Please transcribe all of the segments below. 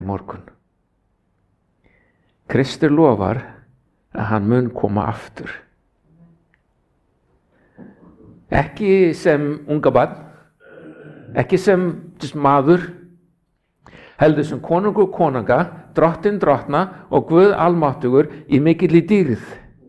morgun. Kristur lofar að hann mun koma aftur. Ekki sem unga barn, ekki sem maður, heldur sem konungur konunga, drottinn drottna og Guð almáttugur í mikilli dýrð.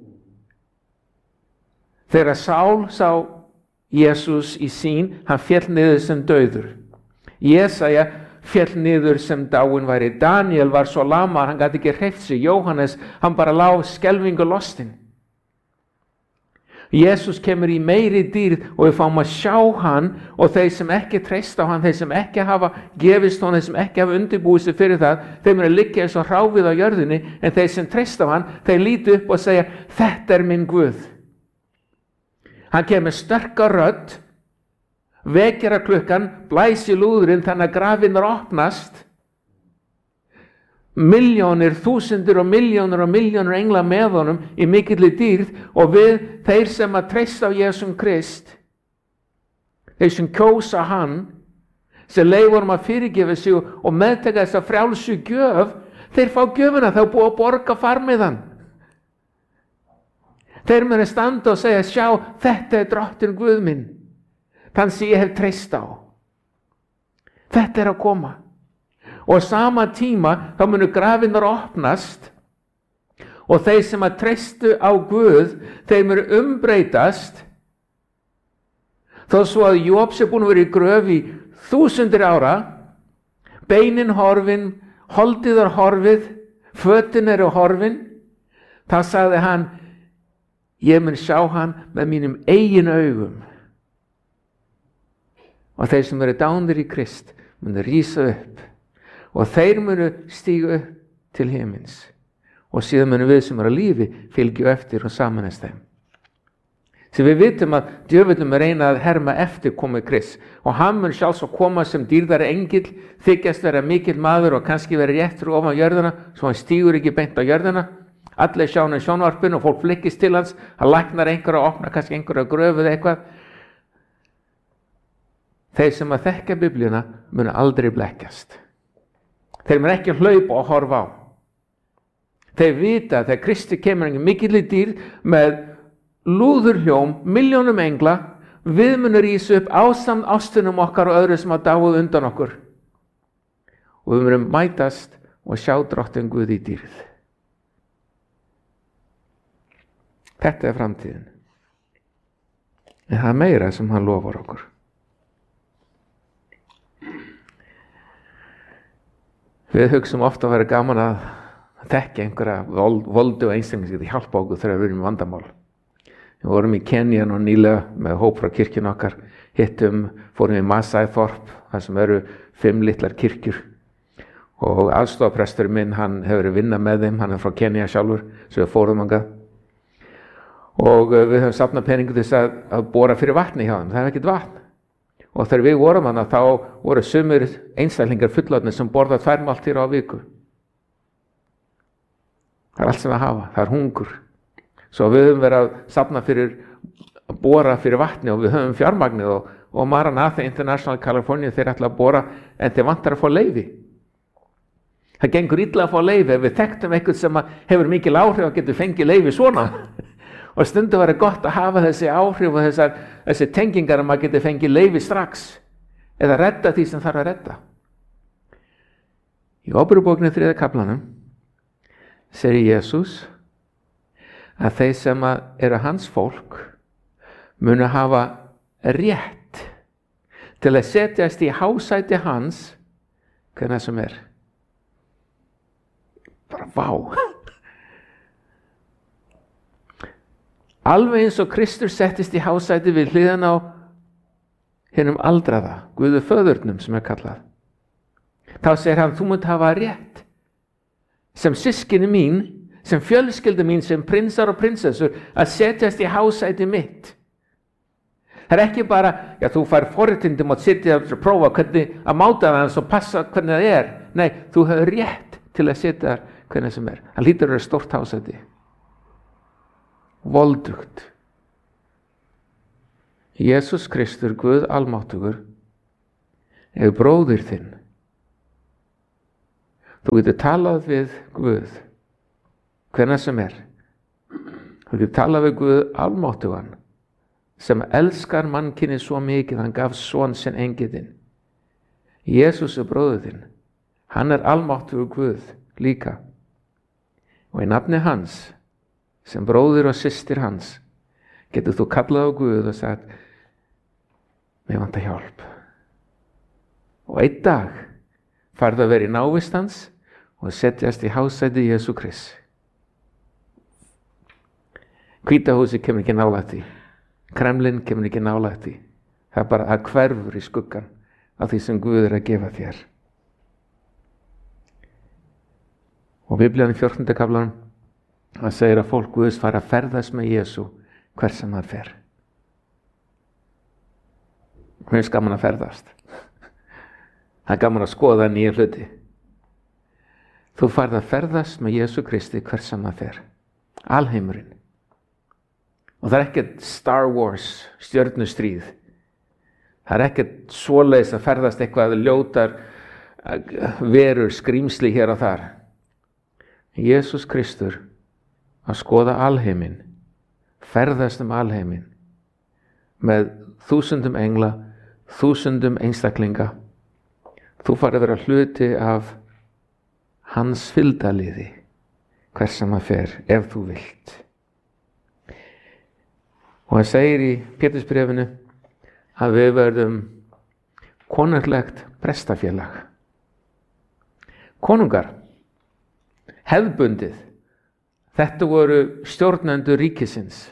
Þegar Sál sá Jesús í sýn, hann féll niður sem dauður. Jesaja féll niður sem dáinn væri. Daniel var svo lamar, hann gat ekki hreyft sig. Jóhannes, hann bara lá skelfingu lostinn. Jesús kemur í meiri dýrð og við fáum að sjá hann, og þeir sem ekki treysta á hann, þeir sem ekki hafa gefist honum, þeir sem ekki hafa undirbúið sig fyrir það, þeir munu liggja eins og hráfið á jörðinni, en þeir sem treysta á hann, þeir líta upp og segja, þetta er minn Guð. Hann kemur sterka rödd, vekjara klukkan, blæsi lúðurinn þannig að grafinnar opnast, milljónir, þúsundir og milljónir engla með honum í mikilli dýrð, og við, þeir sem að treysta á Jesum Krist, þeir sem kjósa hann, sem leyfa honum að fyrirgefa sig og meðtaka þessa frjálsu gjöf, þeir fá gjöfuna, þá búið að borga farmiðan. Þeir munu standa og segja, sjá, þetta er drottinn Guð minn, þann sem ég hef treyst á. Þetta er að koma. Og á sama tíma þá munu grafinnar opnast, og þeir sem að treystu á Guð, þeir munu umbreytast, þó svo að Jób sé búin að vera í gröf í 1000 ára, beinin horfin, holdið er horfið, fötin eru horfin, þá sagði hann, ég mun sjá hann með mínum eigin augum. Og þeir sem eru dánir í Krist munu rísa upp, og þeir munu stíga upp til himins, og síðan munu við sem eru á lífi fylgju eftir og samanast þeim. Því við vitum að djöfullum reyna að herma eftir komið Krist, og hann mun sjálfs að koma sem dýrðari engill, þykjast vera mikill maður og kannski vera rétt fyrir ofan jörðina, svo hann stígur ekki beint á jörðina. Allir sjá hann í sjónvarpinu og fólk flikkist til hans, hann læknar einhverja og opnar kannski einhverja gröfuð eitthvað. Þeir sem að þekka Biblíuna munu aldrei blekkjast. Þeir munu ekki hlaupa og horfa á. Þeir vita að þegar Kristi kemur einhver mikilli dýrð með lúðurhljóm, milljónum engla, við munum rísa upp ásamt ástunum okkar og öðru sem að dáið undan okkur. Og við munum mætast og sjá drottinn Guð í dýrð. Þetta er framtíðin. En það er meira sem hann lofar okkur. Við hugsum ofta að vera gaman að þekka einhverja voldu og einstaklingar sem hjálpa okkur þegar við erum í vandamál. Við vorum í Kenía og nýlega með hóp frá kirkjun okkar, fórum í Masai-þorp, þar sem eru 5 litlar kirkjur. Og aðstoðarpresturinn minn, hann hefur verið vinna með þeim, hann er frá Kenía sjálfur, svo við fórum þangað. Og við höfum safnað peningu til þess að bora fyrir vatni hjá þeim, það er ekkert vatn. Og þegar við vorum hana, þá voru sumir einstaklingar fullorðnir sem borða 2 máltíðir á viku. Það er allt sem við hafa, það er hungur. Svo við höfum verið að safna fyrir að bora fyrir vatni, og við höfum fjármagnið, og Maranatha International California, þeir ætla að bora, en þeir vantar að fá leyfi. Það gengur illa að fá leyfi, ef við þekktum eitthvað sem hefur mikil áhrif og getur fengið leyfi svona. Og stundum var gott að hafa þessi áhrif og þessi tengingar að maður geti fengið leyfi strax, eða redda því sem þarf að redda. Í Óperubókinni 3. kaflanum segir Jesús að þeir sem eru hans fólk munu hafa rétt til að setjast í hásæti hans hvernig sem er. Bara vá! Alveg eins og Kristur settist í hásæti við hliðan á hinum aldraða, Guði föðurnum sem er kallað. Þá segir hann, þú munt hafa rétt sem systkini mín, sem fjölskyldu mín, sem prinsar og prinsessur, að setjast í hásæti mitt. Það er ekki bara, þú fær forréttindi mátt sitja og prófa hvernig að máta það og passa hvernig það er. Nei, þú hefur rétt til að sitja þar hvernig sem er. Það hlýtur að vera stórt hásæti. Voldugt. Jesús Kristur, Guð almáttugur, er bróðir þinn. Þú getur talað við Guð hvenær sem er. Þú getur talað við Guð almáttugan sem elskar mannkyni svo mikið, hann gaf son sinn engidinn. Jesús er bróðir þinn. Hann er almáttugur Guð líka. Og í nafni hans, sem bróðir og systir hans, getur þú kallað á Guð og sagt, mig vantar hjálp. Og einn dag farðu að vera í návist hans og setjast í hásæti Jesú Krist. Hvíta húsið kemur ekki nálægt því. Kremlin kemur ekki nálægt því. Það er bara að hverfur í skuggan af því sem Guð er að gefa þér. Og Biblían í 14. kaflanum, það segir að fólk Guðs fara að ferðast með Jesú hver sem það fer. Mér finnst gaman að ferðast. Það er gaman að skoða nýja hluti. Þú farð að ferðast með Jesú Kristi hver sem það fer. Alheimurinn. Og það er ekkert Star Wars, stjörnustríð. Það er ekkert svoleiðis að ferðast eitthvað ljótar verur, skrýmsli hér og þar. Jesús Kristur að skoða alheiminn, ferðast alheiminn með 1000 engla, 1000 einstaklinga. Þú farið að vera hluti af hans fylgdarliði hver sem það fer, ef þú vilt. Og hann segir í Pétursbréfinu að við verðum konunglegt prestafélag. Konungar, hefðbundið, þetta voru stjórnendur ríkisins.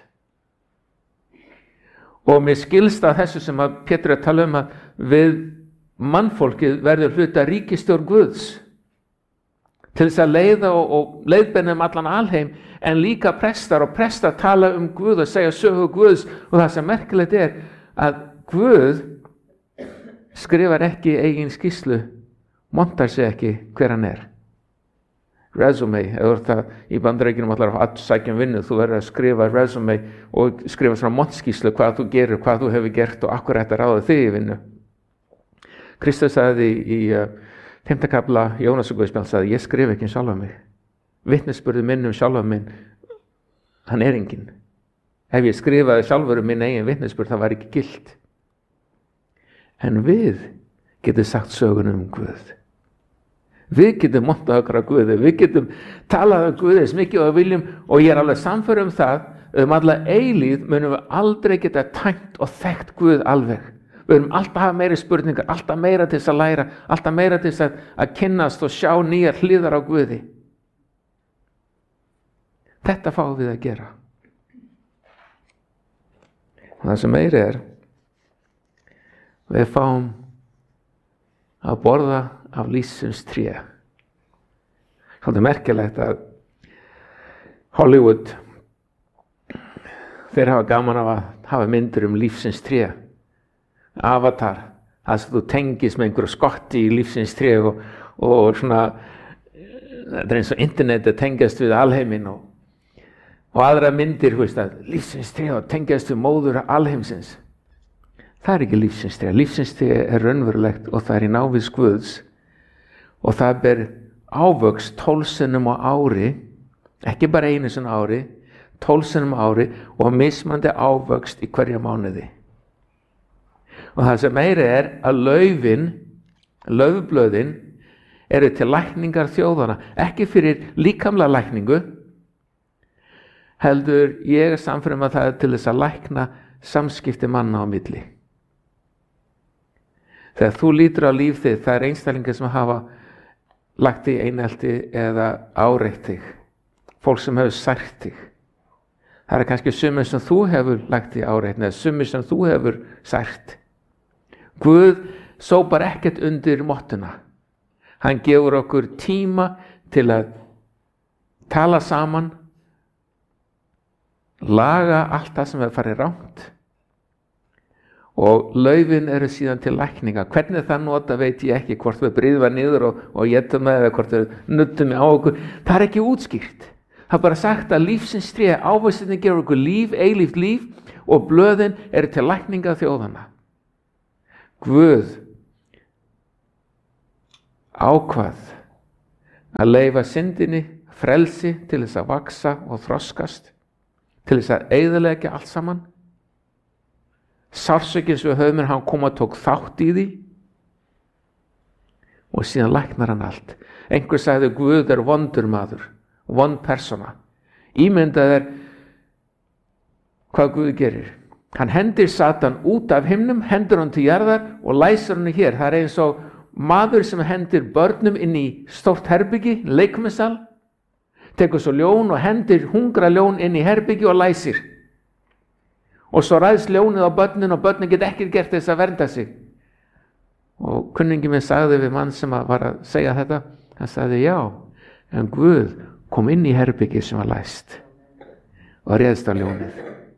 Og mér skilst að þessu sem að Pétur er að tala að við mannfólkið verður hluta ríkisstjórn Guðs til þess að leiða og leiðbeina allan alheim, en líka prestar tala Guð og segja sögu Guðs. Og það sem merkilegt er að Guð skrifar ekki eigin skýrslu, montar sig ekki hver hann er. Resume, eða það í Bandaríkjunum allar að sækja vinnu, þú verður að skrifa resume og skrifa svona montskýrslu hvað þú gerir, hvað þú hefur gert og akkur þetta ráða þig í vinnu. Kristus sagði í 5. kafla Jónasarguðspjall, sagði, ég skrif ekki sjálfa mig. Vitnisburður minn sjálfa minn, hann er enginn. Ef ég skrifaði sjálfur minn eigin vitnisburð, það var ekki gilt. En við getum sagt sögunum Guð. Við getum montað okkur á Guði, við getum talað á Guði eins mikið og við viljum, og ég er alveg sannfærður það, alla eilíð munum við aldrei geta tæmt og þekkt Guð alveg. Við erum alltaf að hafa meiri spurningar, alltaf meira til þess að læra, alltaf meira til þess að kynnast og sjá nýjar hliðar á Guði. Þetta fáum við að gera. Og það sem meiri er, við fáum að borða af lífsins tré. Svolítið merkilegt að Hollywood, þeir hafa gaman af að hafa myndir lífsins tré. Avatar, það sem þú tengist með einhverju skotti í lífsins tré og svona, það er eins og internetið tengast við alheiminn og aðra myndir, lífsins tré og tengast við móður alheimsins. Það er ekki lífsins tré. Lífsins tré er raunverulegt og það er í návist Guðs og það ber ávöxt 12 sinnum á ári, ekki bara einu sinni á ári, 12 sinnum á ári og mismandi ávöxt í hverja mánuði. Og það sem meiri er að laufblöðin eru til lækningar þjóðana, ekki fyrir líkamlega lækningu, heldur ég er sannfærður að það er til þess að lækna samskipti manna á milli. Þegar þú lítur á líf þitt, það er einstaklingar sem hafa lagt í einelti eða áreitt þig, fólk sem hefur sært þig. Það er kannski sumir sem þú hefur lagt í áreitni eða sumir sem þú hefur sært. Guð sópar ekkert undir mottuna. Hann gefur okkur tíma til að tala saman, laga allt það sem hefur farið rangt og laufin eru síðan til lækninga. Hvernig það nota veit ég ekki, hvort við bryðum niður og étum með eða hvort við nuttum á okkur. Það er ekki útskýrt. Það er bara sagt að lífsins tré, ávextirnir gefur okkur líf, eilíft líf og blöðin eru til lækninga þjóðana. Guð ákvað að leyfa syndinni frelsi til þess að vaksa og þroskast, til þess að eyðileggja allt saman. Sársaukin sem við höfum, hann kom og tók þátt í því og síðan læknar hann allt. Einhver sagði Guð er vondur maður, vond persóna. Ímyndað er hvað Guð gerir. Hann hendir Satan út af himnum, hendur hann til jarðar og læsir hann hér. Það er eins og maður sem hendir börnum inn í stórt herbyggi, leikmissal, tekur svo ljón og hendir hungra ljón inn í herbyggi og læsir. Og svo ræðst ljónið á börnin og börnin get ekki gert þess að vernda sig. Og kunningi minn sagði við mann sem var að segja þetta, hann sagði já, en Guð kom inn í herbyggi sem var læst og réðst á ljónið.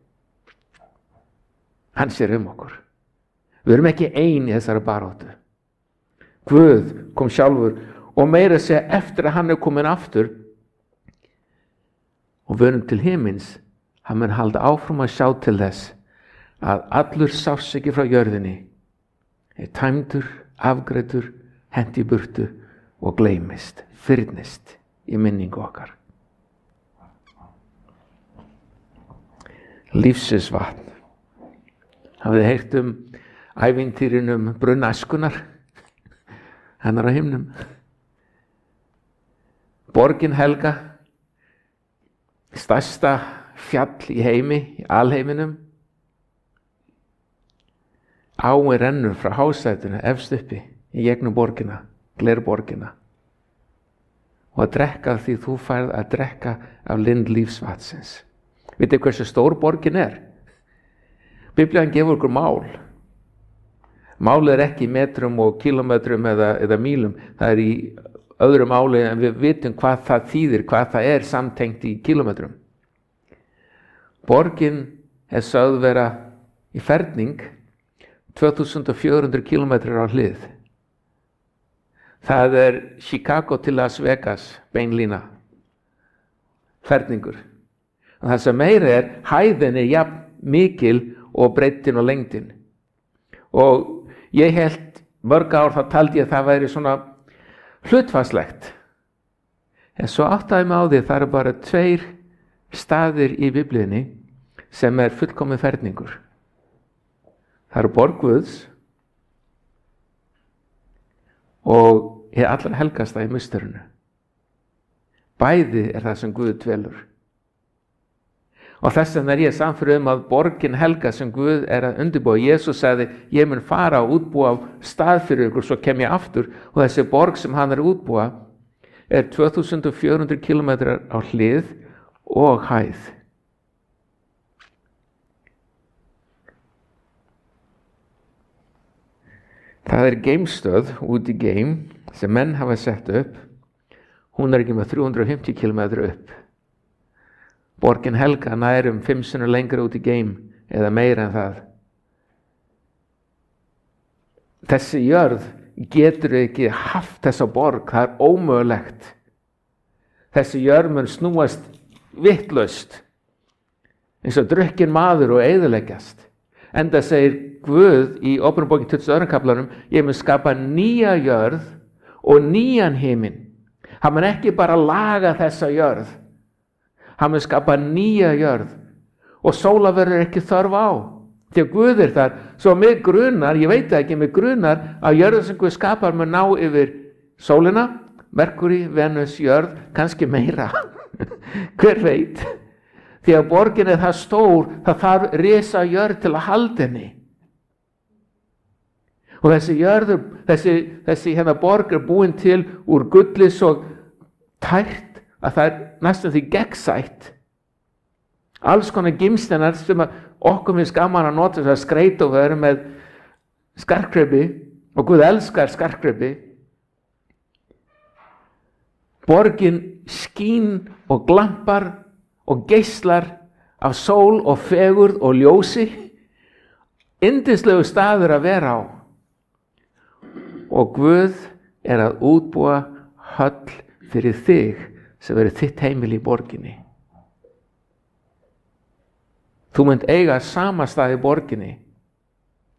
Hann sér okkur. Við erum ekki ein í þessari baráttu. Guð kom sjálfur og meira að segja eftir að hann komin aftur og við erum til himins, hann mun halda áfram að sjá til þess að allur sársauki frá jörðinni er tæmdur, afgreiddur, hent í burtu og gleymist, fyrnist í minningu okkar. Lífsins vatn. Hafið heyrt ævintýrin brunn æskunnar, hennar á himnum. Borgin helga, stærsta fjall í heimi, í alheiminum. Áin rennur frá hásætinu efst uppi í gegnum borgina, glerborgina. Og að drekka því þú færð að drekka af lind lífsvatsins. Vitið hversu stór borgin er? Biblían gefur okkur mál. Málið er ekki í metrum og kílómetrum eða mílum. Það er í öðru máli en við vitum hvað það þýðir, hvað það er samtengt í kílómetrum. Borgin er sögð vera í ferning 2400 kilometrar á hlið. Það er Chicago til Las Vegas, beinlína. Ferningur. Og það sem meira er, hæðin er jafn mikil og breiddin og lengdin. Og ég held mörg ár þá taldi ég að það væri svona hlutfallslegt. En svo áttaði mig á því að það eru bara 2 staðir í Biblíunni sem er fullkomið ferningur. Það eru borg Guðs og hið allra helgasta í musterinu. Bæði er það sem Guð dvelur. Og þess vegna er ég sannfærður að borgin helga sem Guð er að undirbúa. Jesús sagði, ég mun fara og útbúa stað fyrir ykkur, svo kem ég aftur. Og þessi borg sem hann er að útbúa er 2400 kilometrar á hlið og hæð. Það er geimstöð út í geim sem menn hafa sett upp. Hún er ekki með 350 kilometrar upp. Borgin helga nær 5 sinnum lengra út í geim eða meira en það. Þessi jörð getur ekki haft þessa borg, það er ómögulegt. Þessi jörð mun snúast vitlaust, eins og drukkin maður og eyðileggjast. Enda segir Guð í Åpenbaring 22. kaplanum, ég mun skapa nýja jörð og nýjan himinn. Hann mun ekki bara laga þessa jörð, hann mun skapa nýja jörð og sóla verður ekki þörf á. Því að Guð er þar, svo mig grunar, ég veit ekki, mig grunar að jörðin sem Guð skapar mun ná yfir sólina, Merkúrí, Venus, jörð, kannski meira. Hver veit? Því að borgin er það stór, það þarf risa jörð til að halda henni. Og þessi jörð, þessi borg er búin til úr gulli svo tært að það er næstum því gegnsætt. Alls konar gimstenar sem okkur finnst gaman að nota þess að skreita og við erum með skartgripi og Guð elskar skartgripi. Borgin skín og glampar og geislar af sól og fegurð og ljósi. Yndislegu staður að vera á. Og Guð er að útbúa höll fyrir þig sem verður þitt heimili í borginni. Þú munt eiga sama stað í borginni.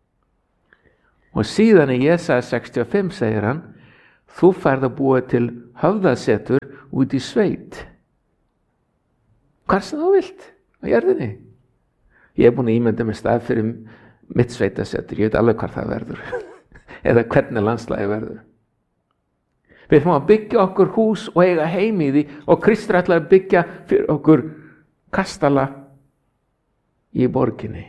Og síðan í Jesaja 65 segir hann, þú færð að búa til höfðasetur út í sveit. Hvar sem þú vilt á jörðinni. Ég er búin að ímynda mér stað fyrir mitt sveitasetur, ég veit alveg hvar það verður eða hvernig landslagi verður. Við ætlum að byggja okkur hús og eiga heim í því og Kristur ætlar að byggja fyrir okkur kastala í borginni.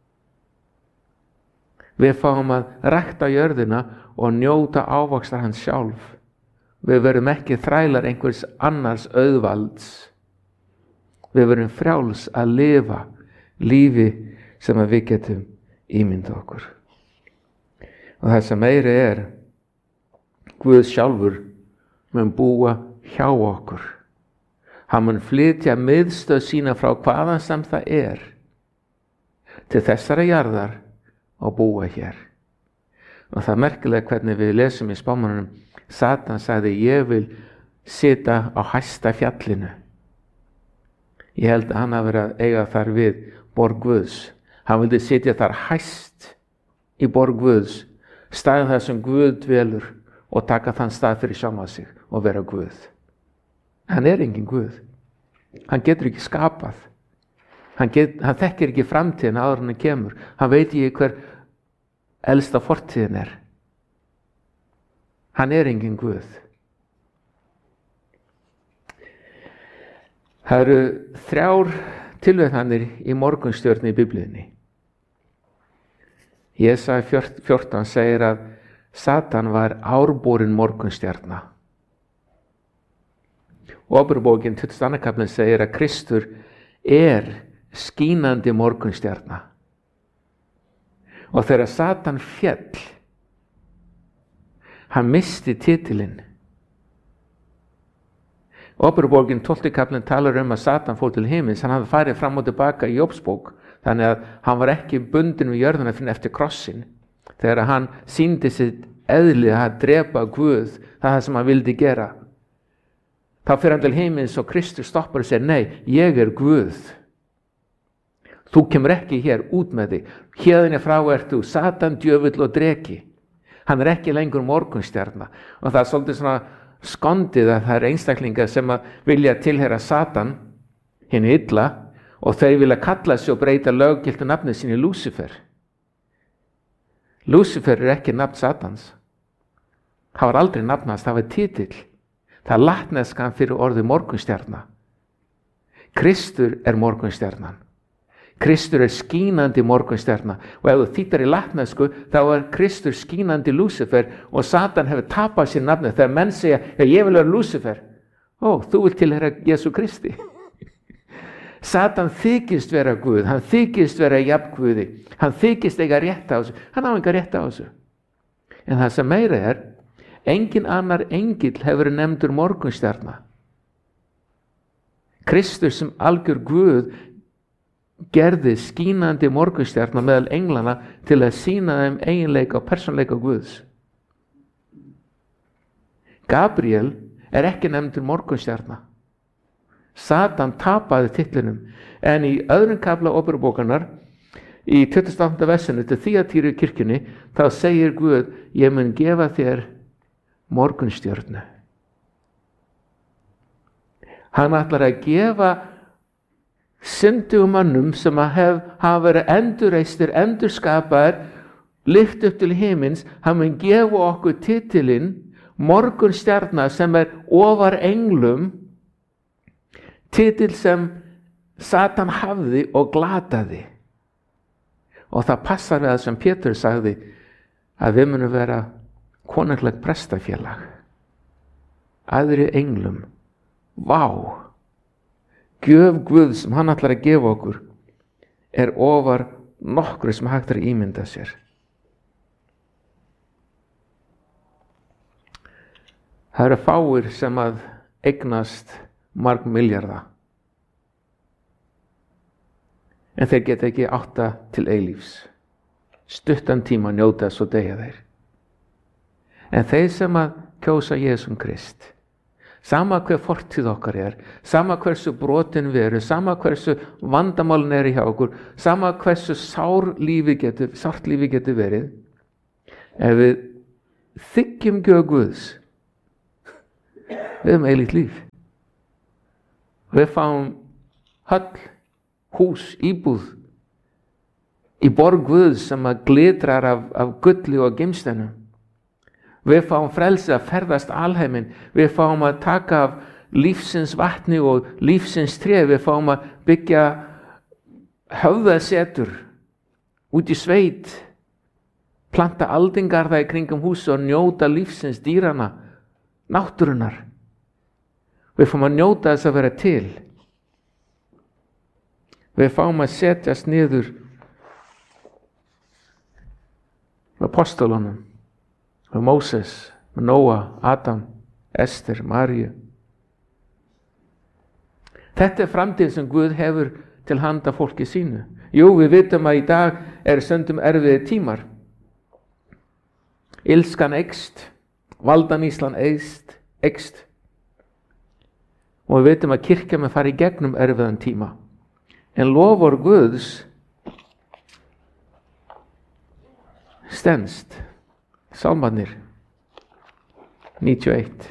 Við fáum að rækta jörðina og njóta ávaxtar hans sjálf. Við verum ekki þrælar einhvers annars auðvalds. Við verum frjáls að lifa lífi sem að við getum ímynda okkur. Og það sem meiri er, Guð sjálfur mun búa hjá okkur. Hann mun flytja miðstöð sína frá hvaðan sem það er til þessara jarðar og búa hér. Og það er merkilega hvernig við lesum í spámanunum, Satan sagði, ég vil sita á hæsta fjallinu. Ég held að hann hafi verið að eiga þar við borg Guðs. Hann vildi sitja þar hæst í borg Guðs, staðið þar sem Guð dvelur og taka þann stað fyrir sjálfan sig og vera Guð. Hann er engin Guð. Hann getur ekki skapað. Hann þekkir ekki framtíðin áður en hann kemur. Hann veit ekki hver elsta fortíðin er. Hann er engin Guð. Það eru 3 tilvitnanir í morgunstjörnu í Biblíunni. Jesaja 14 segir að Satan var árborin morgunstjarna. Ofurðarbókin 22. kaflinn segir að Kristur er skínandi morgunstjarna. Og þegar Satan féll, hann misti titilinn. Ofurðarbókin 12. kaflinn talar að Satan fór til himins, hann hafði farið fram og tilbaka í Jóbsbók, þannig að hann var ekki bundinn við jörðina fyrir eftir krossin. Þegar hann sýndi sitt eðli að drepa Guð, það sem hann vildi gera. Þá fyrir hann til himins og Kristur stoppar og segir, nei, ég er Guð. Þú kemur ekki hér út með þig. Héðinni frá ert þú Satan, djöfull og dreki. Hann er ekki lengur morgunstjarna. Og það er svolítið svona skondið að það er einstaklingar sem að vilja tilheyra Satan, hinn illa, og þeir vilja kalla sig og breyta löggiltu nafnið sín í Lúsifer. Lúsifer er ekki nafn Satans. Það var aldrei nafnast, það var titill. Það er latneskan fyrir orðið morgunstjarna. Kristur er morgunstjarnan. Kristur er skínandi morgunstjarna. Og ef þú þýttar í latnesku, þá er Kristur skínandi Lúsifer og Satan hefur tapað sér nafnið. Þegar menn segja, ég vil vera Lúsifer. Þú vil tilheyra Jesú Kristi. Satan þykist vera Guð, hann þykist vera jafn-Guði, hann þykist eiga rétt á þessu, hann á enga rétt á þessu. En það sem meira er, engin annar engill hefur nefndur morgunstjarna. Kristur sem algjör Guð gerði skínandi morgunstjarna meðal englana til að sýna þeim eiginleika og persónleika Guðs. Gabriel er ekki nefndur morgunstjarna. Satan tapaði titlinum, en í öðrum kafla Ofurðarbókarinnar, í 28. versinu til Þýatírу kirkjunni, þá segir Guð, ég mun gefa þér morgunstjörnu. Hann ætlar að gefa syndugum mönnum sem hafa verið endurreistir, endurskapaðir, lyft upp til himins, hann mun gefa okkur titilinn morgunstjarna sem er ofar englum, titil sem Satan hafði og glataði. Og það passar við það sem Pétur sagði, að við munum vera konunglegt prestafélag. Aðri englum. Vá! Gjöf Guðs sem hann ætlar að gefa okkur er ofar nokkru sem hægt er að ímynda sér. Það eru fáir sem að eignast marg milljarða. En þeir geta ekki átta til eilífs. Stuttan tíma njóta svo deyja þeir. En þeir sem að kjósa Jesúm Krist, sama hver fortíð okkar er, sama hversu brotin við erum, sama hversu vandamálin er hjá okkur, sama hversu sárt lífi getur verið, ef við þiggjum gjöf Guðs, Við höfum eilíft líf. Við fáum höll, hús, íbúð í borg Guðs sem að glitrar af gulli og gimsteinum. Við fáum frelsi að ferðast alheiminn. Við fáum að taka af lífsins vatni og lífsins tré. Við fáum að byggja höfðasetur út í sveit, planta aldingarða í kringum hús og njóta lífsins, dýrana, náttúrunar. Við fáum að njóta þess að vera til. Við fáum að setjast niður með apostolunum, með Móses, með Nóa, Adam, Ester, Maríu. Þetta framtíð sem Guð hefur til handa fólki sínu. Jú, við vitum að í dag stundum erfiðir tímar. Illskan eykst, valdaníslan eykst. Og við vitum að kirkja með fara í gegnum erfiðan tíma. En lofur Guðs stenst. Sálmarnir 91.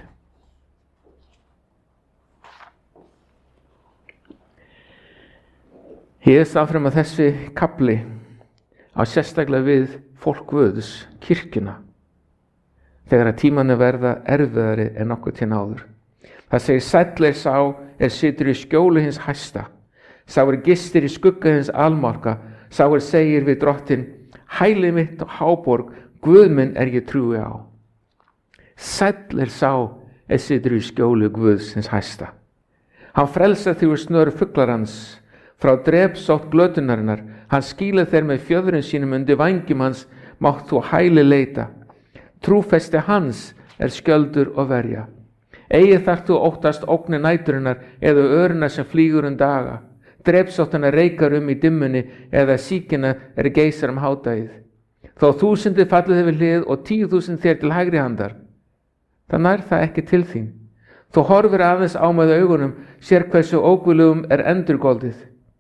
Ég áfram að þessi kafli á sérstaklega við fólk Guðs, kirkjuna, þegar að tímanu verða erfiðari en nokkuð til áður. Það segir: sæll sá situr í skjóli hins hæsta, sá gistir í skugga hins almáttuga, sá segir við Drottinn: hæli mitt og háborg, Guð minn ég trúi á. Sæll sá situr í skjóli Guðs hins hæsta. Hann frelsar þig úr snör fuglarans, frá drepsótt glötunarinnar. Hann skýlir þeir með fjöðrum sínum, undir vængjum hans mátt þú hæli leita. Trúfesti hans skjöldur og verja. Eigi þarft þú óttast ógni næturinnar eða öruna sem flýgur daga. Drepsóttina reikar í dimmunni eða síkina geisar hádagið. Þó 1000 fallið yfir hlið og 10.000 þér til hægri handar, það nær það ekki til þín. Þú horfir aðeins á með augunum, sér hversu óguðlegum endurgoldið.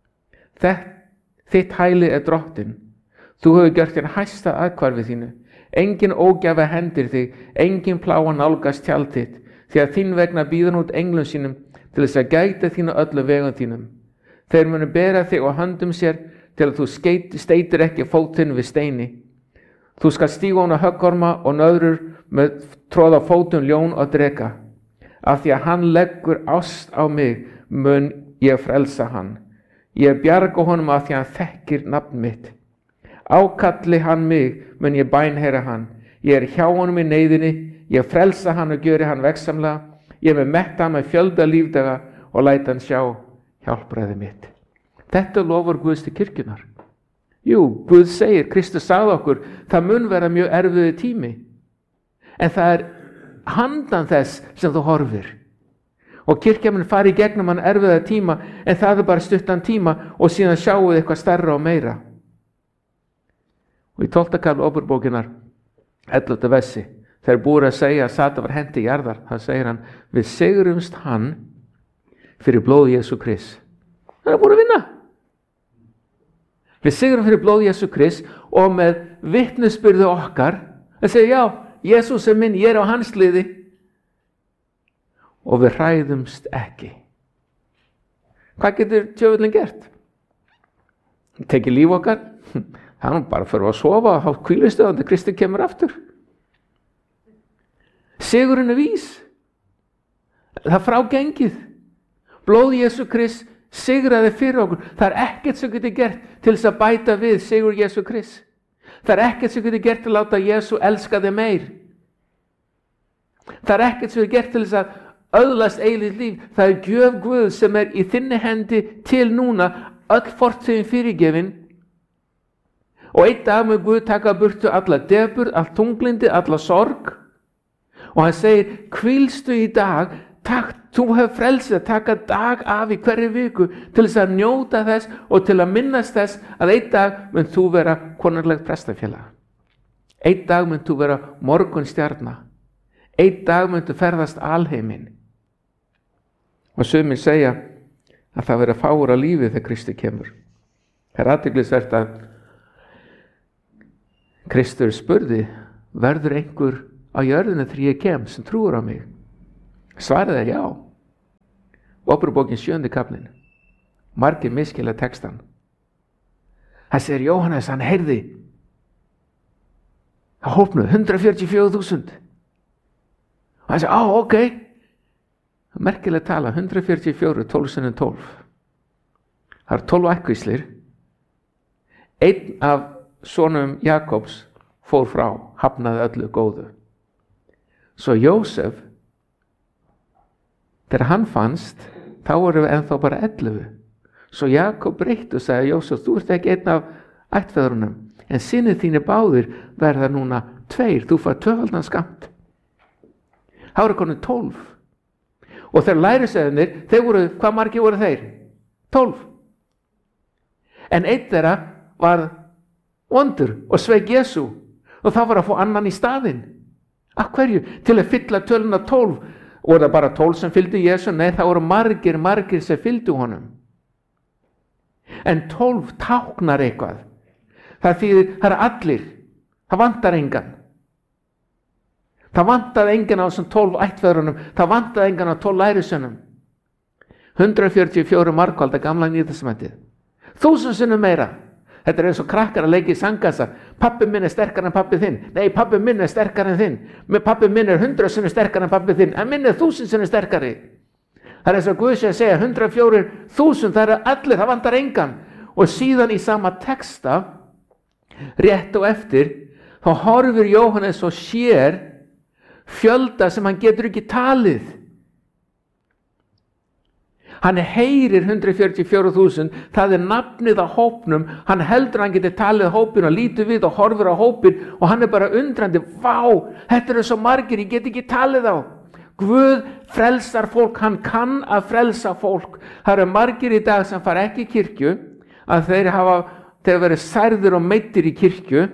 Þitt hæli Drottinn. Þú hefur gjört þér hæsta aðhvarfi þínu. Engin ógjafa hendir þig, engin plága nálgast tjald þitt, því að þín vegna býður út englum sínum til þess að gæta þínu öllum vegum þínum. Þeir munu bera þig á höndum sér til að þú steytir ekki fótinn við steini. Þú skal stíga ofan á höggorma og nöðrur með tróða fótum ljón og dreka. Af því að hann leggur ást á mig, mun ég frelsa hann. Ég bjarga honum af því að hann þekkir nafn mitt. Ákalli hann mig, mun ég bænheyra hann. Ég hjá honum í neyðinni, ég frelsa hann og gjöri hann vegsamlega. Ég með metta hann með fjölda lífdaga og læt hann sjá hjálpræði mitt. Þetta lofur Guðs til kirkjunar. Jú, Guð segir, Kristus sagði okkur, það mun vera mjög erfiður tími. En það handan þess sem þú horfir. Og kirkja mun fari í gegnum hann erfiða tíma, en það bara stuttan tíma og síðan sjáum við eitthvað stærra og meira. Og í 12. kafla Ofurbókinar, 11. versi, þegar búið að segja að Satan var hent í jarðar, það segir hann: við sigrumst hann fyrir blóð Jesú Krist. Það er búið að vinna. Við sigrum fyrir blóð Jesú Krist og með vitnisburði okkar að segja: já, Jesús minn, ég á hans liði. Og við hræðumst ekki. Hvað getur djöfullinn gert? Tekið líf okkar? Það er bara fyrir að sofa og hafa hvílustöð og Kristi kemur aftur. Sigurinn vís. Það frágengið. Blóð Jesú Krist sigraði fyrir okkur. Það er ekkert sem getur gert til þess að bæta við sigur Jesú Krist. Það er ekkert sem getur gert til að láta Jesú elska þig meir. Það er ekkert sem getur gert til þess að öðlast eilíft líf. Það er gjöf Guð sem í þinni hendi til núna, öll fortíðin fyrirgefin. Og einn dag mun Guð taka burtu alla depurð, allt þunglindi, alla sorg. Og hann segir: hvílstu í dag, þú hefur frelsið að taka dag af í hverju viku til þess að njóta þess og til að minnast þess að einn dag mun þú vera konunglegt prestafélag. Einn dag mun þú vera morgunstjarna. Einn dag mun þú ferðast alheiminn. Og sumir segja að það verður fáur á lífi þegar Kristi kemur. Það er athyglisvert að Kristur spurði: verður einhver á jörðinu þegar ég kem sem trúir á mig? Svarið já. Óperubókin 7. kaflinn. Margir misskilja textan. Það segir Jóhannes, hann heyrði að hópnu 144.000. Og hann segir, ok. Merkileg tala, 144, 12 sinnum 12. Það 12 ættkvíslir. Einn af sonum Jakobs fór frá, hafnaði öllu góðu. Svo Jósef, þegar hann fannst, þá voru við ennþá bara 11. Svo Jakob breytti og sagði, Jósef, þú ert ekki einn af ættfeðrunum, en synir þínir báðir verða núna 2, þú fær 2-faldan skamt. Það voru konum 12. Og þeir lærisveinarnir, þeir voru, hvað margir voru þeir? 12. En einn þeirra var vondur og sveik Jesú, og það var að fá annan í staðinn. Af hverju? Til að fylla töluna 12. Voru það bara 12 sem fylgdu Jesú? Nei, það voru margir sem fylgdu honum. En 12 táknar eitthvað. Það þýðir, það eru allir. Það vantar engan. Það vantaði engan á þessum 12 ættfeðrunum. Það vantaði engan á 12 lærisveinum. 144 margfald að Gamla Nýja testamentið. 1000 sinnum meira. Þetta er eins og krakkar að leika í sangkassa. Pabbi minn er sterkar en pabbi þinn. Nei, pabbi minn er sterkar en þinn. Pabbi minn er 100 sinnum sterkar en pabbi þinn. En minn er 1000 sinnum sterkari. Það er eins og Guð sé að segja 104.000, það eru allir, það vantar engan. Og síðan í sama texta, rétt og eftir, þá horfir Jóhannes og sér fjölda sem hann getur ekki talið. Hann heyrir 144.000, það er nafnið á hópnum, hann heldur hann getur talið hópin og lítur við og horfir á hópin og hann er bara undrandi, vá, þetta eru svo margir, ég get ekki talið á. Guð frelsar fólk, hann kann að frelsa fólk. Það eru margir í dag sem fara ekki í kirkju, að þeir hafa verið særðir og meiddir í kirkju.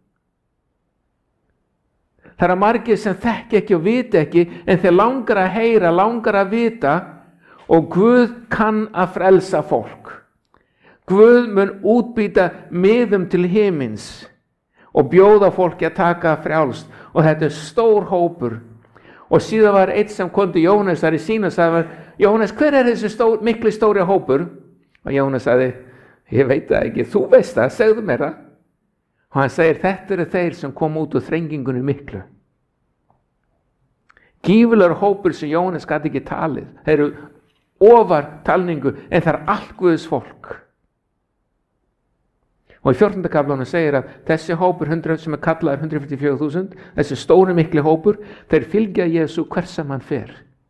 Það eru margir sem þekki ekki og viti ekki, en þeir langar að heyra, langar að vita, og Guð kann að frelsa fólk. Guð mun útbýta miðum til himins og bjóða fólki að taka frjálst, og þetta er stór hópur. Og síðan var einn sem kom til Jóhannes þar í sín og sagði, Jóhannes, hver er þessi mikli stóri hópur? Og Jóhannes sagði, ég veit það ekki, þú veist það, segðu mér það. Og hann segir, þetta eru þeir sem kom út úr þrengingunni miklu. Gífurlegur hópur sem Jóhannes gat ekki talið. Þeir eru ofar talningu, en það er allt Guðs fólk. Og í 14. kaflanum segir að þessi hópur 100 sem er kallaður 144.000, þessi stóri mikli hópur, þeir fylgja Jesú hver sem hann fer.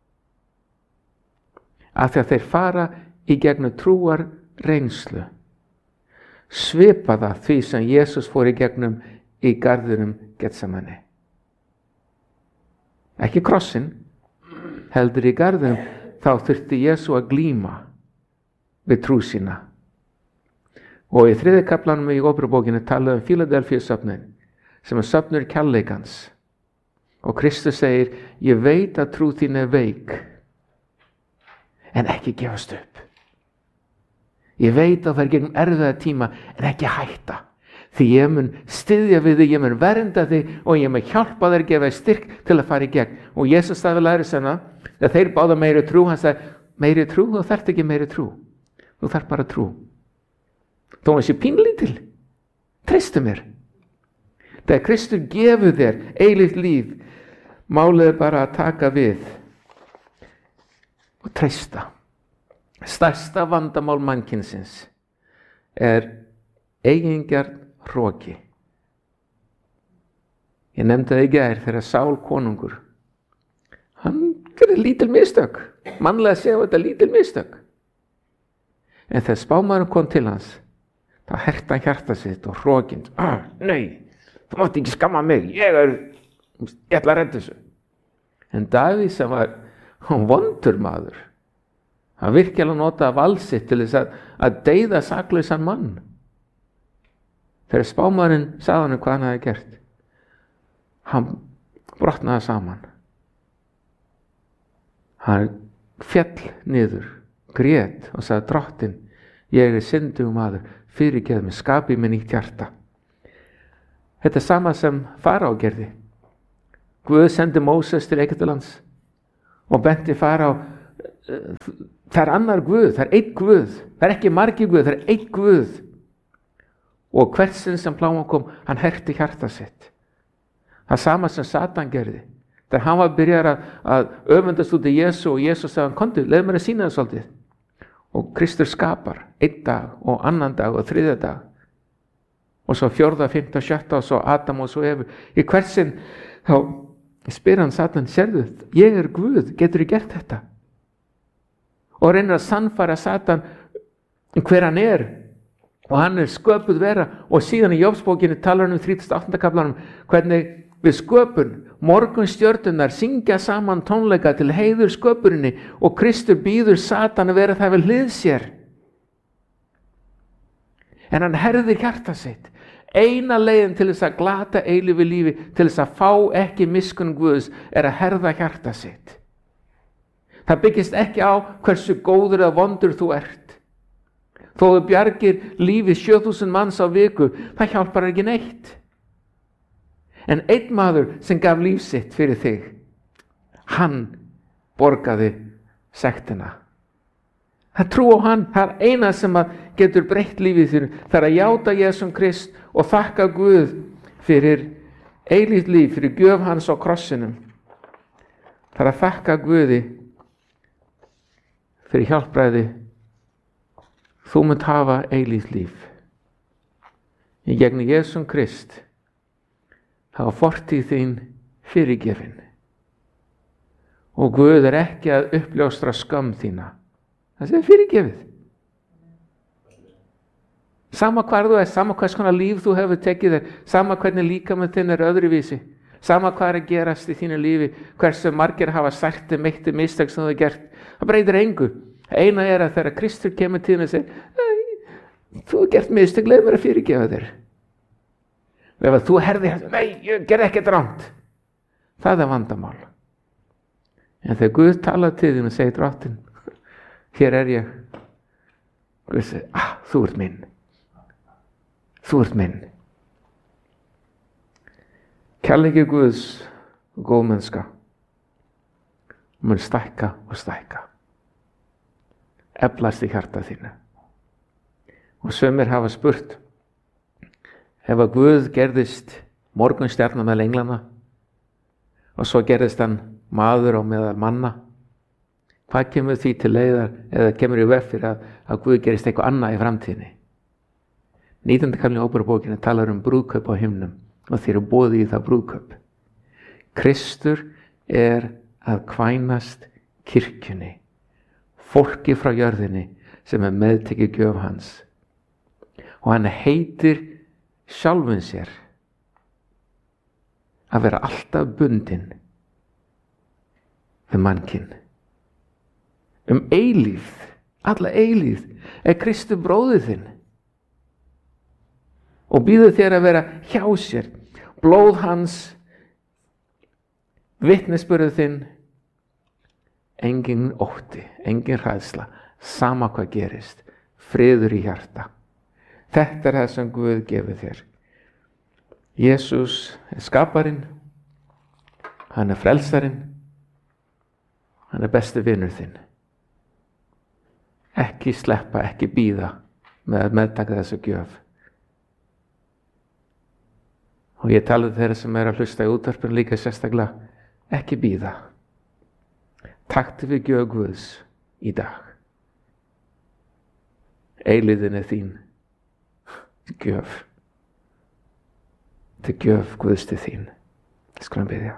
Af því að þeir fara í gegnum trúar reynslu. Svipaða því sem Jesús fór í gegnum í garðinum Getsamani. Ekki krossin, heldur í garðinum, þá þurfti Jesú að glíma við trú sína. Og í 3. kaflanum í Óperubókinni talaði Fíladelfíu söfnin, sem er söfnur kærleikans. Og Kristus segir, ég veit að trú þín er veik, en ekki gefast upp. Ég veit að það er gegnum erfiða tíma, en ekki hætta. Því ég mun styðja við þig, ég mun vernda þig og ég mun hjálpa þér að gefa þér styrk til að fara í gegn. Og Jesús sagði við lærisveinana, þegar þeir báðu meiri trú, hann sagði, meiri trú, þú þarft ekki meiri trú. Þú þarft bara trú. Þó hann sé pínlítil, treystu mér. Þegar Kristur gefur þér eilíft líf, málið er bara að taka við og treysta. Stærsta vandamál mannkynsins er eigingjarn hroki. Ég nefndi það í gær þegar Sál konungur, hann gerði lítil mistök, mannlega séu þetta lítil mistök. En þegar spámaðurinn kom til hans, þá herti hann hjarta sitt og hrokinn, nei, þú mátt ekki skamma mig, ég ætla að redda þessu. En Davíð sem var vondur maður, hann virkilega notaði vald sitt til þess að deyða saklausan mann. Þegar spámaðurinn sagði hann hvað hann hefði gert, hann brotnaði saman. Hann féll niður, grét og sagði, Drottinn, ég er syndugur maður, fyrirgefðu mig, skapið mér nýtt hjarta. Þetta er sama sem Faraó gerði. Guð sendi Móses til Egyptalands og benti fara á það er annar Guð, það er einn Guð, það er ekki margir Guð, það er einn Guð. Og hvert sinn sem pláman kom, hann herti hjarta sitt. Það sama sem Satan gerði. Þegar hann var byrjar að öfundast út í Jesú og Jesú sagði hann, komdu, leið mér að sýna það svolítið. Og Kristur skapar einn dag og annan dag og þriðja dag. Og svo fjórða, fimmta, sjötta og svo Adam og svo Evu. Í hvert sinn þá spyr hann Satan, sérðu, ég er Guð, getur þú gert þetta? Og reynir að sannfæra Satan hver hann er. Og hann er sköpuð vera. Og síðan í Jóbsbókinni talar hann 38. kaflanum hvernig við sköpun, morgunstjörnurnar syngja saman tónleika til heiður sköpurinni og Kristur býður Satan að vera það við hlið sér. En hann herðir hjarta sitt. Eina leiðin til þess að glata eilífu lífi, til þess að fá ekki miskunn Guðs, er að herða hjarta sitt. Það byggist ekki á hversu góður eða vondur þú ert. Þó þú bjargir lífi 7000 manns á viku, það hjálpar ekki neitt. En einn maður sem gaf líf sitt fyrir þig, hann borgaði sektina. Það trú á hann, það er eina sem getur breytt lífið þér. Það er að játa Jesum Krist og þakka Guð fyrir eilíft líf, fyrir gjöf hans á krossinum. Það er að þakka Guði fyrir hjálpræði. Þú munt hafa eilíft líf. Í gegnum Jesum Krist hafa fortíð þín fyrirgefin. Og Guð er ekki að uppljóstra skömm þína. Það sé fyrirgefið. Sama hvar þú er, sama hvers konar líf þú hefur tekið þér, sama hvernig líkaminn þinn er öðruvísi, sama hvað er að gerast í þínu lífi, hversu margir hafa sært meitt mistök sem þú hefur gert. Það breytir engu. Eina er að þegar Kristur kemur til þín og segir, þú hefur gert mistök, leið mér að fyrirgefa þér. Ef að þú herði hans, nei, ég gerði ekkert rangt. Það er vandamál. En þegar Guð talar til þín og segir Drottinn, hér er ég. Guð segir, þú ert minn. Þú ert minn. Kærleiki Guðs og góðmennska mun stækka og stækka. Eflast í hjarta þínu. Og sumir hafa spurt, ef að Guð gerðist morgunstjarnan með englana og svo gerðist hann maður á meðal manna, hvað kemur því til leiðar eða kemur í veg fyrir að Guð gerist eitthvað annað í framtíðinni? 19. kafli Óperubókinni talar brúðkaup á himnum og þeir eru boðið í það brúðkaup. Kristur er að kvænast kirkjunni, fólki frá jörðinni sem er meðtekið gjöf hans. Og hann heitir sjálfum sér að vera alltaf bundinn við mannkinn. Eilífð, alla eilífð, er Kristur bróðir þinn og býður þér að vera hjá sér. Blóð hans, vitnisburður þinn, engin ótti, engin hræðsla, sama hvað gerist, friður í hjarta. Þetta er það sem Guð gefur þér. Jesús er skaparinn, hann er frelsarinn, hann er besti vinur þinn. Ekki sleppa, ekki bíða með að meðtaka þessu gjöf. Og ég tala þeirra sem er að hlusta í útvarpinu líka sérstaklega, ekki bíða. Taktu við gjöf Guðs í dag. Eilíðin er þín gjöf. Þetta er gjöf Guðs til þín. Skulum biðja.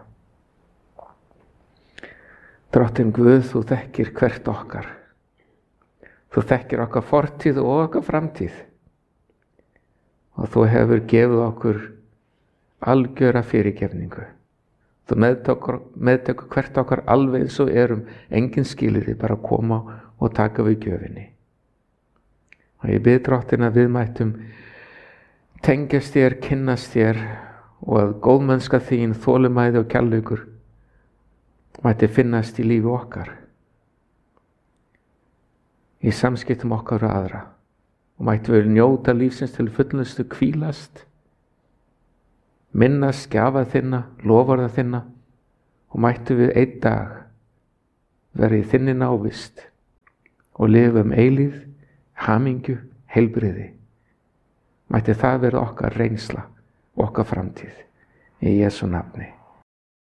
Drottinn Guð, þú þekkir hvert okkar. Þú þekkir okkar fortíð og okkar framtíð. Og þú hefur gefið okkur algjöra fyrirgefningu. Þú meðtekur hvert okkar alveg eins og erum, engin skilyrði, bara koma og taka við gjöfinni. Og ég bið Drottinn að við mættum tengjast þér, kynnast þér og að góðmennska þín, þolinmæði og kærleikur mætti finnast í lífi okkar, í samskiptum okkar og aðra, og mætti við njóta lífsins til fullnustu, hvílast, minnast gjafa þinna, loforða þinna, og mætti við einn dag verði í þinni návist og lifum eilífð, hamingju, heilbrigði. Mætti það verða okkar reynsla, okkar framtíð. Í Jesú nafni.